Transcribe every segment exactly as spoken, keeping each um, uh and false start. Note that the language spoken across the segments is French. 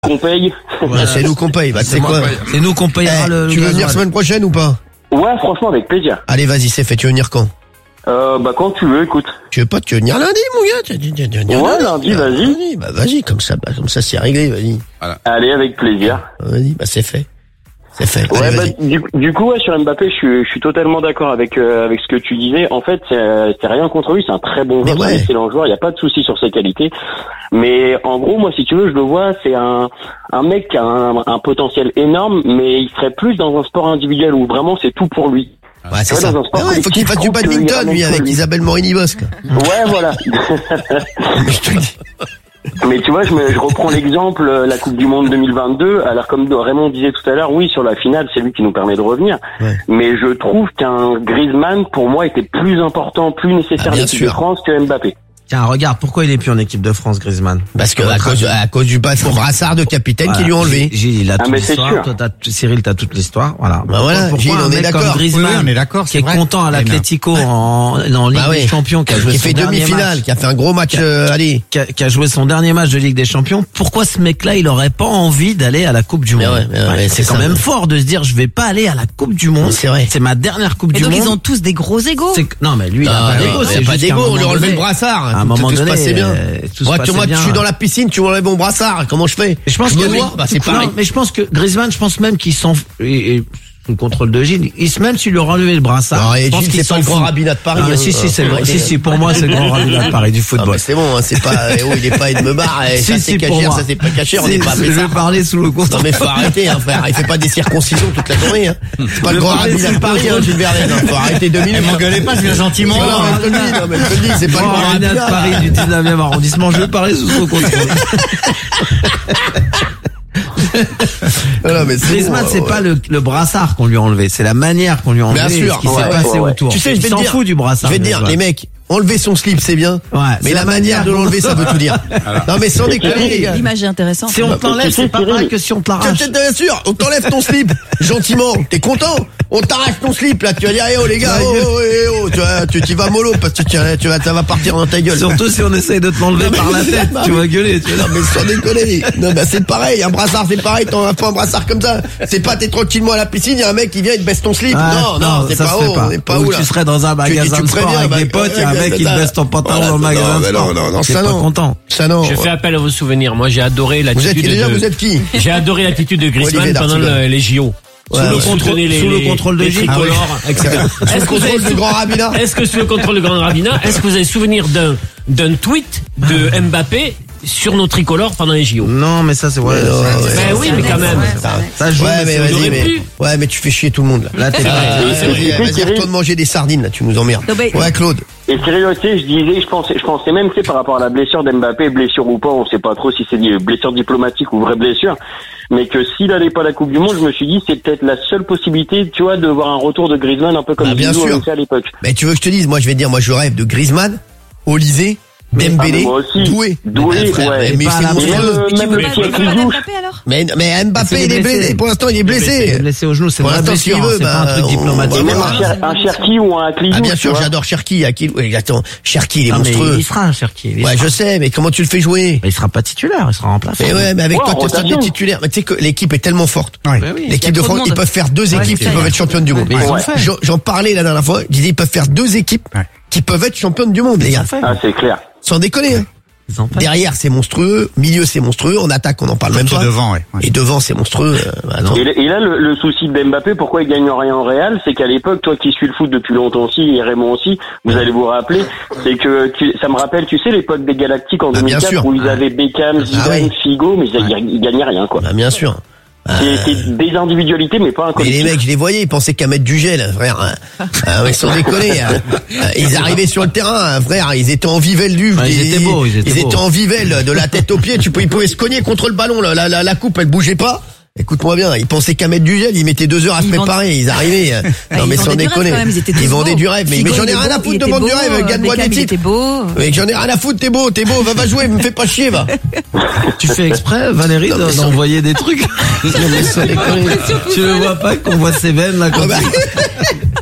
qu'on paye. Ouais, c'est nous qu'on paye. Bah, c'est quoi? C'est nous qu'on payera Eh, le. Tu veux venir semaine prochaine ou pas? Ouais, franchement, avec plaisir. Allez, vas-y, c'est fait. Tu veux venir quand? Euh, bah, quand tu veux, écoute. Tu veux pas, tu veux venir lundi, mon gars? Tu veux venir Ouais, lundi, vas-y. Lundi, bah, vas-y, comme ça, bah, comme ça, c'est réglé, vas-y. Allez, avec plaisir. Vas-y, bah, c'est fait. C'est fait. Ouais, Allez, bah, vas-y. du, du coup, ouais, sur Mbappé, je suis, je suis totalement d'accord avec euh, avec ce que tu disais. En fait, c'est, c'est rien contre lui, c'est un très bon Mais joueur, ouais. c'est un excellent joueur, il y a pas de souci sur ses qualités. Mais en gros, moi, si tu veux, je le vois, c'est un un mec qui a un, un potentiel énorme, mais il serait plus dans un sport individuel où vraiment c'est tout pour lui. Ouais, c'est Ouais, ça. dans un sport Ah ouais, il faut qu'il collectif, fasse du je trouve qu'il badminton, ramène lui, que avec lui. Isabelle Morini-Bosque. Ouais, voilà. Je te le dis. Mais tu vois, je, me, je reprends l'exemple, euh, la Coupe du Monde deux mille vingt-deux. Alors comme Raymond disait tout à l'heure, oui, sur la finale, c'est lui qui nous permet de revenir. Ouais. Mais je trouve qu'un Griezmann, pour moi, était plus important, plus nécessaire Ah, bien en équipe de sûr. France que Mbappé. Tiens, regarde, pourquoi il est plus en équipe de France, Griezmann? Parce que, à cause, à cause du bas, son brassard de capitaine Voilà. qui lui ont enlevé. Gilles, il a Ah, toute mais c'est l'histoire. sûr. Toi, t'as, Cyril, t'as toute l'histoire. Voilà. Bah voilà, Pourquoi Gilles, un on est mec d'accord. comme Griezmann, Oui, oui, on est d'accord, qui c'est est vrai. content à l'Atlético en, en Ligue Bah des oui. Champions, qui a joué Qui son fait dernier demi-finale, match, qui a fait un gros match, euh, allez. qui a, qui a joué son dernier match de Ligue des Champions. Pourquoi ce mec-là, il aurait pas envie d'aller à la Coupe du Mais Monde? ouais, mais ouais, c'est c'est quand ça. même fort de se dire, je vais pas aller à la Coupe du Monde. C'est vrai. C'est ma dernière Coupe Et du donc Monde. ils ont tous des gros égos. C'est que- Non, mais lui, il a Ah, pas ouais, d'ego. il y a C'est pas juste qu'à d'ego, un on lui a moment enlevé le donné- brassard. À un Tout- moment tout se donné, passait bien. euh, tout se Moi, tu, passait moi, bien. je suis dans la piscine, tu m'enlèves mon brassard. Comment je fais? Et je pense me que noie, bah, c'est non, pareil. mais je pense que Griezmann, je pense même qu'il s'en f- et, et sous le contrôle de Gilles, il se même s'il lui aurait enlevé le brassard. Non, et je pense Gilles, qu'il c'est pas s'en le grand fout. rabbinat de Paris, Ah, mais hein. si si c'est le- Ouais. si si pour moi c'est le grand rabbinat de Paris du Ah, football. mais c'est bon, hein, c'est pas, eh, oh, il est pas Ed Mebar, eh, Si, ça si, c'est pour cachère, moi. ça c'est pas cachère, on Si, n'est pas si, appelé je ça. vais parler sous le Non contrôle. mais faut arrêter, hein, frère. Il fait pas des circoncisions toute la journée, hein. C'est pas le Je grand parlais rabbinat sous de le Paris, hein, contrôle. Gilles Verlaine, hein. Faut arrêter deux minutes. Eh, m'engueulez pas, je viens gentiment. Non, non, mais je te le dis, non, mais je te le dis, c'est pas le Grand grand rabbinat de rabbinat. Paris du dix-neuvième arrondissement, je vais parler sous son contrôle. Non, non, mais c'est Griezmann, bon, c'est ouais. pas le, le brassard qu'on lui a enlevé, c'est la manière qu'on lui a enlevé. Bien sûr. Ce qui s'est Ouais, passé ouais. autour. Tu sais, je Il vais te s'en dire, fout du brassard. je vais te dire, Griezmann. les mecs, enlever son slip, c'est bien. Ouais, mais c'est la la manière manière de l'enlever, ça veut tout dire. Non, mais sans déconner, les gars. L'image est intéressante. Si on t'enlève, tu sais, c'est pas Cyril, pareil que si on te Tiens, l'arrache. peut-être, bien sûr, on t'enlève ton slip, gentiment. T'es content? On t'arrache ton slip, là. Tu vas dire, eh oh, les gars, oh, oh, eh oh, tu vas, tu t'y vas mollo, parce que tu, tu vas, ça va partir dans ta gueule. Surtout si on essaye de te l'enlever Non, mais par la c'est tête, pas- tu vas gueuler. Tu vas Non, mais sans déconner. Non, bah, c'est pareil, un brassard, c'est pareil, t'en as pas un brassard comme ça. C'est pas, t'es tranquillement à la piscine, y a un mec qui vient, il te baisse ton slip. Ah, non, non, c'est ça pas se fait haut, on est pas Ou où, là. tu serais dans un Tu- magasin tu de sport préviens, avec bah, des potes, il y a un ouais, mec qui te ça. baisse ton pantalon Voilà, dans le non, magasin de mais sport. non, non, non, T'es ça pas non. content. Ça non. Je fais appel à vos souvenirs. Moi, j'ai adoré Vous êtes, l'attitude déjà, de... vous êtes qui? J'ai adoré l'attitude de Griezmann Olivier pendant D'Artigol. le- les J O. Ouais, sous le ouais. contrôle, les, Sous le les- contrôle de les Gilles. tricolores, et cetera. Sous le Est-ce que vous contrôle avez du grand rabbinat. Est-ce que sous le contrôle du grand rabbinat, est-ce que vous avez souvenir d'un d'un tweet de Mbappé sur nos tricolores pendant les J O? Non, mais ça, c'est vrai. Mais non, ça- ouais. Ben oui, mais quand même. Ça joue, Ouais, mais c'est- vas-y, aurait mais, pu. ouais, mais tu fais chier tout le monde, là. Là, t'es Ah, pas. vas-y, c'est- vas-y, c'est- retourne manger des sardines, là, tu nous emmerdes. Non, mais- Ouais, Claude. Et Cyril aussi, je disais, je pensais, je pensais même, tu sais, par rapport à la blessure d'Mbappé, blessure ou pas, on sait pas trop si c'est une blessure diplomatique ou vraie blessure, mais que s'il n'allait pas à la Coupe du Monde, je me suis dit, c'est peut-être la seule possibilité, tu vois, de voir un retour de Griezmann un peu comme Ah, bien Zizou sûr. avait fait à l'époque. Mais tu veux que je te dise, moi, je vais te dire, moi, je rêve de Griezmann, Olysée, Ah, mais Dembélé, moi aussi. Doué. Doué, Ah, frère, ouais. mais Pas c'est la monstrueux. même, Tu même veux le pas, petit tu veux pas Zizou. Mbappé alors? Mais, mais Mbappé, C'est il est blessé. blessé. Pour l'instant, il est Il est blessé. blessé au genou, c'est Pour pas une l'instant, s'il blessure, veut, hein, c'est pas bah, un truc on- diplomatique. on Et même verra. un, Cher- un Cherki ou un Clizou, Ah, bien tu sûr, vois. j'adore Cherki. Akil, oui, attends, Cherki, il est Non, mais monstrueux. il sera un Cherki. il Ouais, sera. je sais, mais comment tu le fais jouer? Mais il sera pas titulaire, il sera remplaçant. Mais ouais, mais avec Ouais, toi, en tu seras rotation. des titulaires. Mais tu sais que l'équipe est tellement forte. Ouais. Mais oui. Il y L'équipe a de trop de France, ils monde. peuvent faire deux Ouais, équipes c'est qui ça. peuvent être championnes du monde. Mais ils ont Ouais. fait. J'en- J'en parlais la dernière fois. Je disais, ils peuvent faire deux équipes Ouais. qui peuvent être championnes du monde, les Ils gars. ont fait. Ah, c'est clair. Sans déconner, hein. Ils ont fait. Derrière, c'est monstrueux. Milieu, c'est monstrueux. En attaque, on en parle même Surtout pas. devant, ouais. Ouais. Et devant, c'est monstrueux. Euh, bah, attends. Et, et là, le, le souci de Mbappé, pourquoi il gagne rien en Real, c'est qu'à l'époque, toi qui suis le foot depuis longtemps aussi, et Raymond aussi, vous allez vous rappeler, c'est que tu- ça me rappelle, tu sais, l'époque des Galactiques en Ah, bien deux mille quatre sûr. où ils avaient Beckham, Zidane, oui. Figo, mais ils, ils, ils gagnaient rien, quoi. Bah, bien sûr. C'est c'est des individualités, mais pas un Mais collectif. les mecs, je les voyais, ils pensaient qu'à mettre du gel, frère. Ah, mais sans déconner. hein. Ils arrivaient sur le terrain, frère, ils étaient en vivelle du. Ouais, ils étaient beaux, ils étaient beaux. en vivelle, de la tête aux pieds. Tu peux, ils pouvaient se cogner contre le ballon. La, la, la, la coupe, elle bougeait pas. Écoute-moi bien, ils pensaient qu'à mettre du gel, ils mettaient deux heures à se Ils préparer, ils arrivaient. euh, Ah, non ils mais sans vendaient du rêve, déconner. quand même, ils étaient tous vendaient beaux. du rêve, mais, mais Figo, j'en ai il rien est à beau, foutre il de était vendre du beau, rêve, gagne-moi Beckham, des il titres. était beau. Mais j'en ai rien à foutre, t'es beau, t'es beau, va, va jouer, me fais pas chier, va. Tu fais exprès, Valérie, Non, mais d'en- sans- d'envoyer des trucs. Non, mais sans déconner. Tu ne vois pas qu'on voit ses veines là Ah comme bah, ça.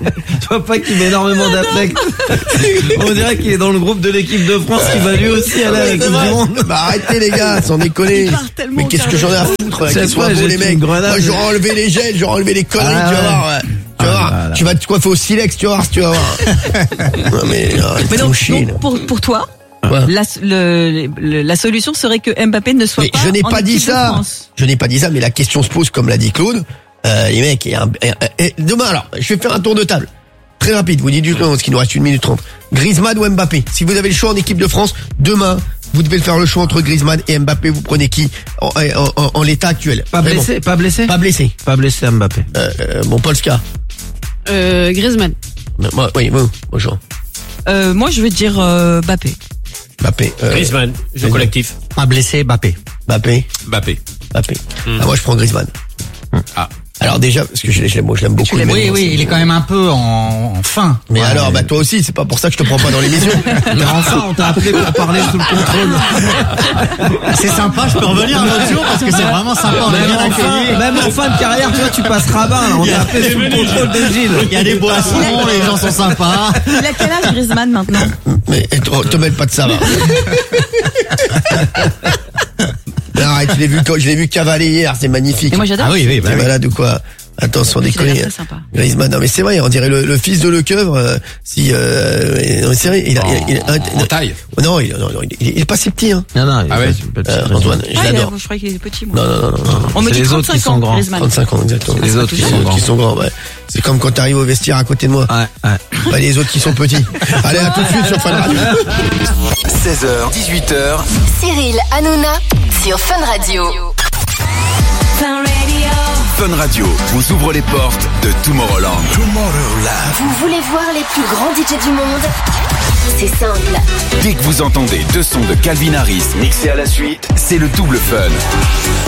papa qui met énormément d'affect. On dirait qu'il est dans le groupe de l'équipe de France qui va lui aussi aller à la Coupe du Monde. Bah arrêtez les gars, sans déconner. Il part tellement Mais qu'est-ce que j'en ai à foutre là, C'est qu'ils soient quoi, beaux j'ai les fait mecs. une grenade, Moi j'aurais mais- enlevé les gels, j'aurais enlevé les conneries, Ah tu vas ouais. voir. ouais. Tu vas Ah voir, là là. tu vas te coiffer au silex, tu vas voir, tu vas voir. Non mais arrête Mais ton donc, chien. donc, pour, pour toi, Ouais. la, le, le- la solution serait que Mbappé ne soit Mais pas je n'ai en pas dit équipe de ça. France. Je n'ai pas dit ça, mais la question se pose comme l'a dit Claude. Euh, les mecs, il y a un, un- un- demain alors, je vais faire un tour de table. Très rapide, vous dites du temps, parce qu'il nous reste une minute trente. Griezmann ou Mbappé? Si vous avez le choix en équipe de France, demain, vous devez faire le choix entre Griezmann et Mbappé. Vous prenez qui en, en- en- en l'état actuel? Pas Vraiment. blessé, pas blessé. Pas blessé. Pas blessé Mbappé. Euh, euh, bon, Polska. Euh, Griezmann. Moi, oui, vous, bonjour. Euh, moi, je vais dire euh, Mbappé. Mbappé. Euh, Griezmann, jeu collectif. Pas blessé, Mbappé. Mbappé. Mbappé. Mbappé. Ah, moi, je prends Griezmann. Ah. Alors déjà, parce que je, je l'aime, moi, je l'aime beaucoup. l'aimes mais Oui, bon, oui, c'est- il est quand même un peu en, en fin. Mais Ouais, alors, bah toi aussi, c'est pas pour ça que je te prends pas dans l'émission. Mais enfin, on t'a appelé pour parler sous le contrôle. c'est sympa, je peux revenir un autre jour parce que c'est vraiment sympa, on est Même bien en, fin, accueillis. même en fin de carrière, tu vois, tu passes rabbin. Là. On t'a appelé sous le contrôle de Gilles. Il y a des boissons, les gens sont sympas. Il a quel âge Griezmann maintenant? Mais te, te mêle pas de ça, va. Non, arrête, je l'ai vu, je l'ai vu cavaler hier, c'est magnifique. Et moi j'adore. Ah oui, oui, bah T'es oui. malade ou quoi? Attends, sans Il a déconner. l'air très sympa. Griezmann, non mais c'est vrai, on dirait le, le fils de Lecoeuvre. Euh, si, euh, non, c'est vrai, il a, il a- il a- En, en taille. non, il, non, non, il, il est pas si petit, hein. Non, non, il Ah est ouais. pas- pas- Euh, pas- Antoine, je Ah, il a- l'adore. je croyais qu'il était petit, moi. Non, non, non, non, non. On me C'est dit les autres qui trente-cinq sont ans, grands. Griezmann. trente-cinq ans, exactement. C'est les autres qui Les sont autres grands. qui sont grands, ouais. C'est comme quand t'arrives au vestiaire à côté de moi. Ouais, ouais. Bah, les autres qui sont petits. Allez, à tout de suite sur Fun Radio. seize heures, dix-huit heures, Cyril Hanouna sur Fun Radio. Fun Radio vous ouvre les portes de Tomorrowland. Tomorrowland. Vous voulez voir les plus grands D J du monde? C'est simple. Dès que vous entendez deux sons de Calvin Harris mixés à la suite, c'est le double fun.